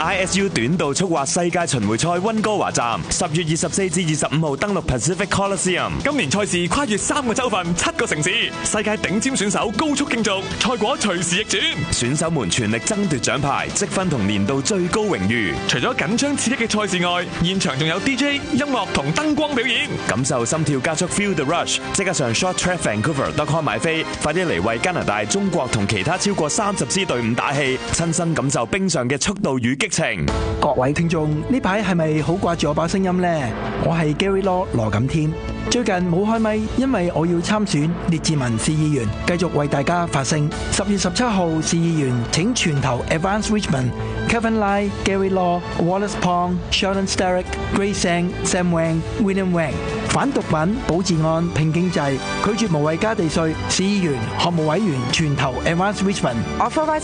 ISU 短道速滑世界巡迴賽溫哥華站，10月24至25號登陸 Pacific Coliseum。 今年賽事跨越3個州份、7個城市，世界頂尖選手高速競逐，賽果隨時逆轉。 選手們全力爭奪獎牌、積分同年度最高榮譽。 除咗緊張刺激嘅賽事外，現場仲有 DJ、音樂同燈光表演， 感受心跳加速 Feel the Rush。即刻上 shorttrackvancouver.com 買飛，快啲嚟為加拿大、中國同其他超過30支隊伍打氣，親身感受冰上嘅速度與激情。 各位聽眾，呢排係咪好掛住我把聲音呢？我係 Gary Law 羅錦添。最近冇開咪，因為我要參選列治文市議員，繼續為大家發聲。10月17號市議員請全投 Advance Richmond、Kevin Lai、Gary Law、Wallace Pong、Sheldon Sterick、Grace Sang、Sam Wang、William Wang。反毒品、保治安、拼經濟，拒絕無謂加地稅。市議員、學務委員全投 Advance Richmond。